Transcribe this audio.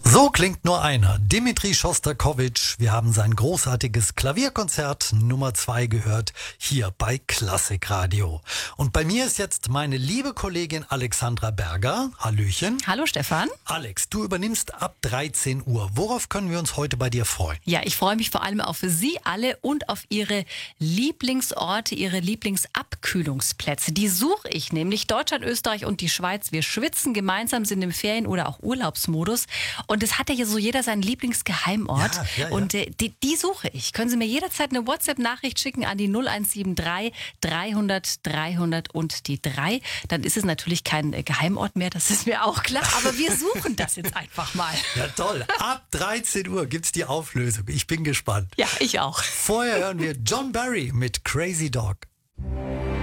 So klingt nur einer. Dimitri Schostakowitsch. Wir haben sein großartiges Klavierkonzert Nummer 2 gehört, hier bei Klassikradio. Und bei mir ist jetzt meine liebe Kollegin Alexandra Berger. Hallöchen. Hallo Stefan. Alex, du übernimmst ab 13 Uhr. Worauf können wir uns heute bei dir freuen? Ja, ich freue mich vor allem auf Sie alle und auf Ihre Lieblingsorte, Ihre Lieblingsabkühlungsplätze. Die suche ich nämlich. Deutschland, Österreich und die Schweiz. Wir schwitzen gemeinsam, sind im Ferien- oder auch Urlaubsmodus. Und es hat ja hier so jeder seinen Lieblingsgeheimort. Ja. Und die suche ich. Können Sie mir jederzeit eine WhatsApp-Nachricht schicken an die 0173 300 300 und die 3. Dann ist es natürlich kein Geheimort mehr, das ist mir auch klar. Aber wir suchen das jetzt einfach mal. Ja, toll. Ab 13 Uhr gibt's die Auflösung. Ich bin gespannt. Ja, ich auch. Vorher hören wir John Barry mit Crazy Dog.